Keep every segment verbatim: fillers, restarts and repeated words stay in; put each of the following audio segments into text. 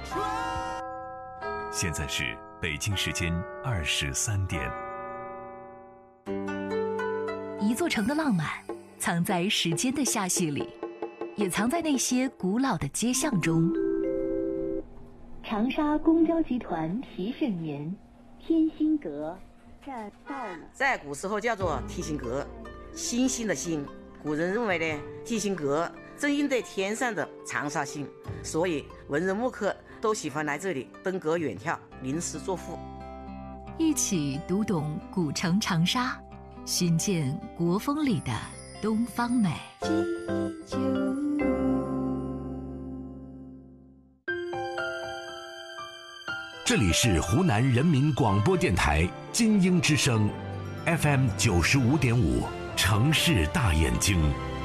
现在是北京时间二十三点。 一座城的浪漫藏在时间的罅隙里，也藏在那些古老的街巷中。 长沙公交集团提示您，天心阁站到了。 在古时候叫做天心阁，星星的星。古人认为呢，天心阁正应对天上的长沙星，所以文人墨客都喜欢来这里登阁远眺，吟诗作赋。 一起读懂古城长沙，寻见国风里的东方美。 这里是湖南人民广播电台金鹰之声 F M 九十五点五，城市大眼睛。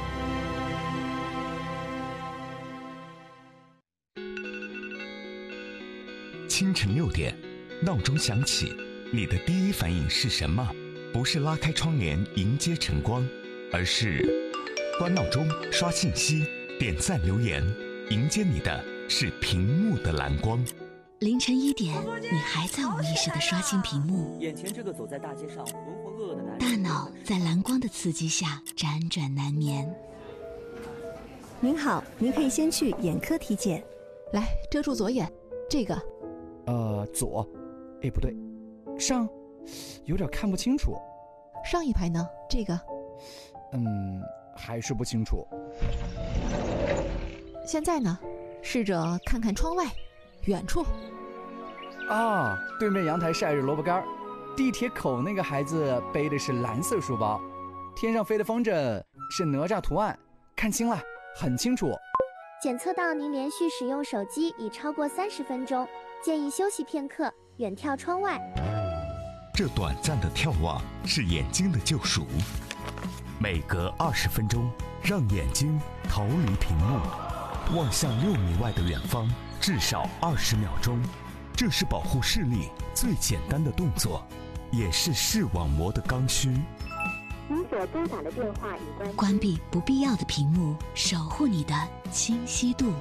清晨六点，闹钟响起，你的第一反应是什么？不是拉开窗帘迎接晨光，而是关闹钟、刷信息、点赞留言，迎接你的是屏幕的蓝光。 凌晨一点，你还在无意识地刷新屏幕， 眼前这个走在大街上浑浑噩噩的男人， 大脑在蓝光的刺激下辗转难眠。 您好，您可以先去眼科体检。 来，遮住左眼，这个。 呃，左，哎，不对，上，有点看不清楚。 上一排呢？这个。 嗯，还是不清楚。 现在呢？试着看看窗外，远处。 啊，对面阳台晒着萝卜干，地铁口那个孩子背的是蓝色书包，天上飞的风筝是哪吒图案，看清了，很清楚。 检测到您连续使用手机已超过三十分钟，建议休息片刻，远眺窗外。 这短暂的眺望是眼睛的救赎，每隔二十分钟，让眼睛逃离屏幕，望向六米外的远方，至少二十秒钟。这是保护视力最简单的动作，也是视网膜的刚需。 您所拨打的电话已关。 关闭不必要的屏幕，守护你的清晰度。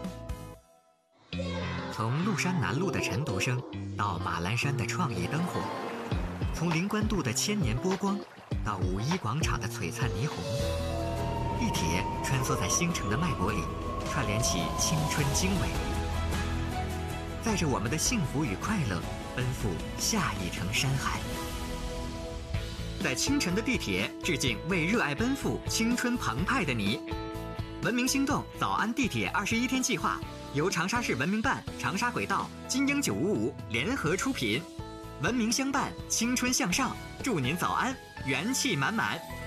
从麓山南路的晨读声到马栏山的创意灯火，从灵官渡的千年波光到五一广场的璀璨霓虹，地铁穿梭在星辰的脉搏里，串联起青春经纬，载着我们的幸福与快乐，奔赴下一程山海。在清晨的地铁，致敬为热爱奔赴、青春澎湃的你。文明星动早安地铁二十一天计划由长沙市文明办、长沙轨道、金鹰九五五联合出品，文明相伴，青春向上，祝您早安，元气满满。